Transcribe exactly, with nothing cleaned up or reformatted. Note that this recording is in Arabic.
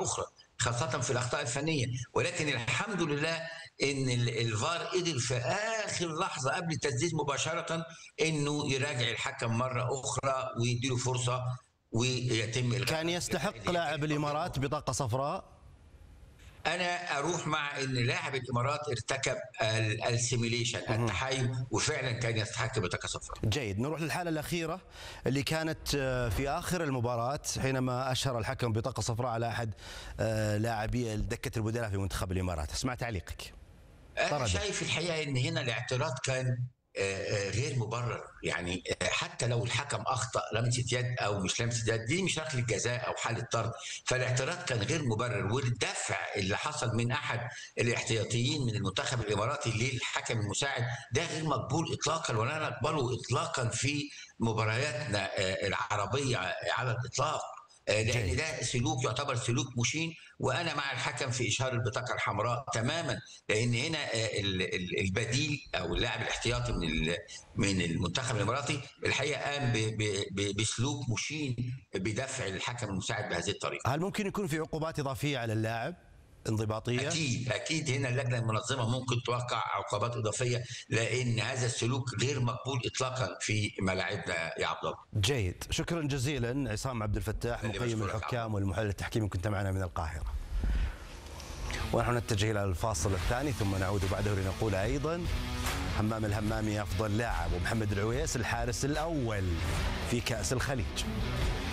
اخرى خاصه في الاخطاء الفنيه، ولكن الحمد لله ان الفار قدر في اخر لحظه قبل التسديد مباشره انه يراجع الحكم مره اخرى ويديله فرصه ويتم الغاء. كان يستحق لاعب الامارات بطاقه صفراء؟ انا اروح مع ان لاعب الامارات ارتكب السيميليشن التحايل وفعلا كان يستحق بطاقه صفراء. جيد، نروح للحاله الاخيره اللي كانت في اخر المباراه حينما اشهر الحكم بطاقه صفراء على احد لاعبي دكه البدلاء في منتخب الامارات. اسمع تعليقك. انا شايف الحقيقه ان هنا الاعتراض كان غير مبرر، يعني حتى لو الحكم اخطا لمسه يد او مش لمسه يد دي مش ركله جزاء او حاله طرد، فالاعتراض كان غير مبرر. والدفع اللي حصل من احد الاحتياطيين من المنتخب الاماراتي للحكم المساعد ده غير مقبول اطلاقا، ولا نقبله اطلاقا في مبارياتنا العربيه على الاطلاق، لان ده سلوك يعتبر سلوك مشين. وانا مع الحكم في اشهار البطاقه الحمراء تماما، لان هنا البديل او اللاعب الاحتياطي من من المنتخب الاماراتي الحقيقه قام بسلوك مشين بدفع الحكم المساعد بهذه الطريقه. هل ممكن يكون في عقوبات اضافيه على اللاعب؟ انضباطيه؟ اكيد اكيد هنا اللجنه المنظمه ممكن توقع عقوبات اضافيه، لان هذا السلوك غير مقبول اطلاقا في ملاعبنا يا عبد الله. جيد، شكرا جزيلا عصام عبد الفتاح مقيم الحكام والمحلل التحكيمي، كنت معنا من القاهره. ونحن نتجه الى الفاصل الثاني ثم نعود بعده لنقول ايضا همام الهمامي افضل لاعب ومحمد العويس الحارس الاول في كاس الخليج.